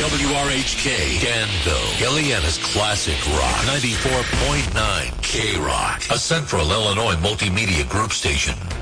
WRHK, Danville, Gilliana's Classic Rock, 94.9 K-Rock, a Central Illinois multimedia group station.